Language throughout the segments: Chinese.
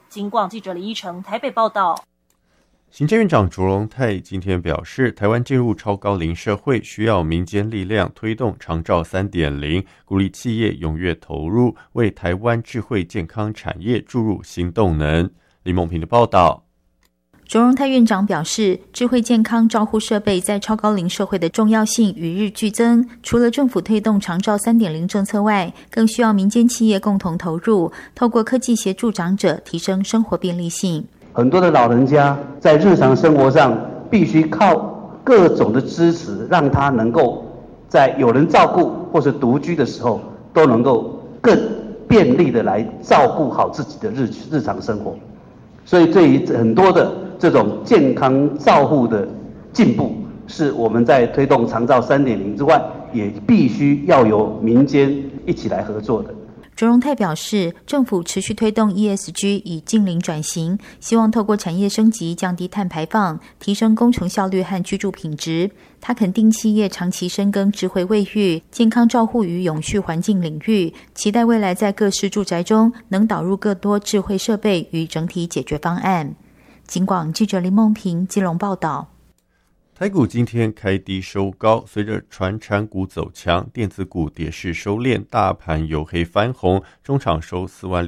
警广记者李依成台北报道。 行政院长卓荣泰今天表示，台湾进入超高龄社会，需要民间力量推动长照 3.0， 鼓励企业踊跃投入，为台湾智慧健康产业注入新动能。李梦平的报道。 卓荣泰院长表示，智慧健康照护设备在超高龄社会的重要性与日俱增，除了政府推动长照 3.0 政策外，更需要民间企业共同投入，透过科技协助长者提升生活便利性。 很多的老人家在日常生活上必须靠各种的支持，让他能够在有人照顾或是独居的时候，都能够更便利的来照顾好自己的日常生活。所以对于很多的这种健康照护的进步，是我们在推动长照 3.0 之外，也必须要由民间一起来合作的。 卓荣泰表示，政府持续推动 ESG 以净零转型，希望透过产业升级降低碳排放，提升工程效率和居住品质。他肯定企业长期深耕智慧卫浴、健康照护与永续环境领域，期待未来在各式住宅中能导入更多智慧设备与整体解决方案。警广记者林梦平基隆报道。 台股今天开低收高，随着传产股走强，电子股跌势收敛，大盘由黑翻红，中场收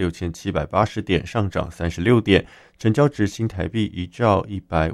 46780点，上涨36点，成交值新台币1兆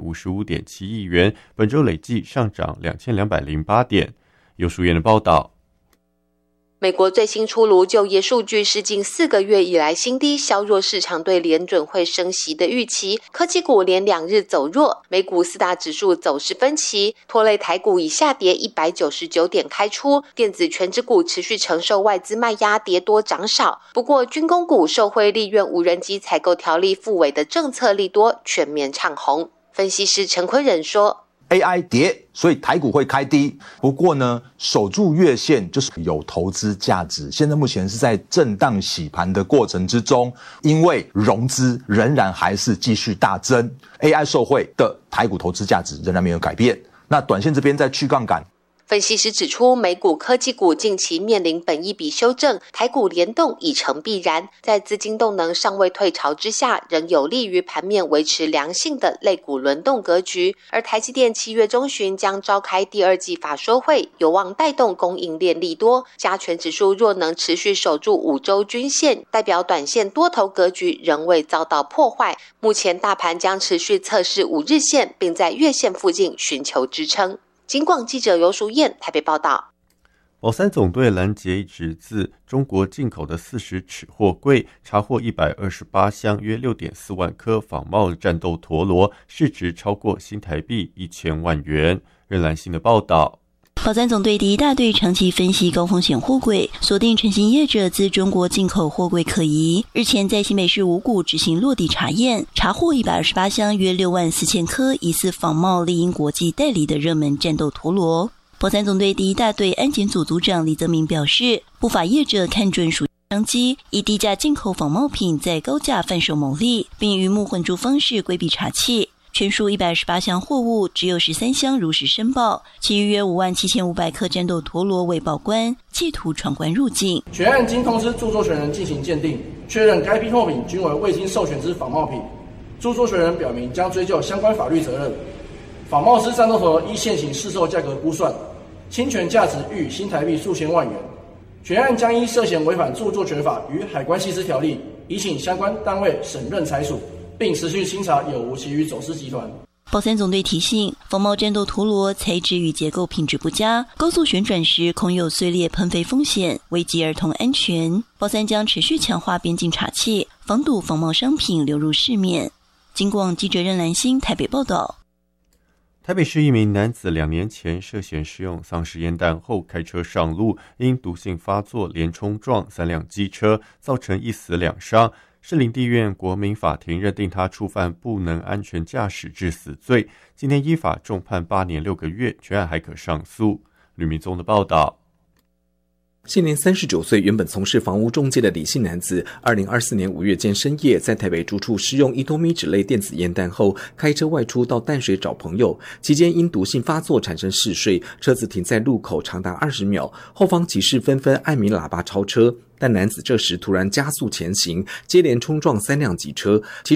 155.7亿元，本周累计上涨2208点。游淑燕的报道。 美国最新出炉就业数据是近4个月以来新低，削弱市场对联准会升息的预期。科技股连2日走弱，美股4大指数走势分歧，拖累台股以下跌199点开出。电子全指股持续承受外资卖压，跌多涨少。不过军工股受惠立院无人机采购条例复委的政策利多，全面唱红。分析师陈坤仁说 AI 跌，所以台股会开低。不过呢，守住月线就是有投资价值。现在目前是在震荡洗盘的过程之中，因为融资仍然还是继续大增 ，AI 受惠的台股投资价值仍然没有改变。那短线这边在去杠杆。 分析师指出，美股科技股近期面临本益比修正，台股联动已成必然。在资金动能尚未退潮之下，仍有利于盘面维持良性的类股轮动格局。而台积电7月中旬将召开第2季法说会，有望带动供应链利多。加权指数若能持续守住5周均线，代表短线多头格局仍未遭到破坏。目前大盘将持续测试5日线，并在月线附近寻求支撑。警广记者游淑燕台北报道。 宝山总队拦截一直自中国进口的40尺货柜，查获128箱约 6.4 万颗仿冒战斗陀螺，市值超过新台币1000万元。任兰新的报道。 宝山总队第1大队长期分析高风险货柜，锁定诚信业者自中国进口货柜可疑。日前在新北市五股执行落地查验，查获128箱约64000颗疑似仿冒丽英国际代理的热门战斗陀螺。宝山总队第1大队安检组组长李泽明表示，不法业者看准属商机，以低价进口仿冒品，在高价贩售牟利，并鱼目混珠方式规避查缉。全数128箱货物，只有13箱如实申报，其余约57500颗战斗陀螺未报关，企图闯关入境。 全案经通知著作权人进行鉴定，确认该批货品均为未经授权之仿冒品，著作权人表明将追究相关法律责任。仿冒之战斗陀螺依现行市售价格估算，侵权价值逾新台币数千万元。全案将依涉嫌违反著作权法与海关西施条例，已请相关单位审认裁处，并持续清查有无其余走私集团。 宝山总队提醒，仿冒战斗陀螺材质与结构品质不佳，高速旋转时恐有碎裂喷飞风险，危及儿童安全。宝山将持续强化边境查缉，防堵仿冒商品流入市面。警广记者任兰心台北报道。 台北市一名男子2年前涉嫌使用丧尸烟弹后开车上路，因毒性发作连冲撞3辆机车，造成1死2伤。士林地院国民法庭认定他触犯不能安全驾驶致死罪，今天依法重判8年6个月，全案还可上诉。吕明宗的报道。 现年39岁，原本从事房屋中介的李姓男子，2024年5月间深夜在台北住处施用1多米酯类电子烟弹后，开车外出到淡水找朋友，期间因毒性发作产生嗜睡，车子停在路口长达20秒，后方骑士纷纷按鸣喇叭超车，但男子这时突然加速前行，接连冲撞3辆机车，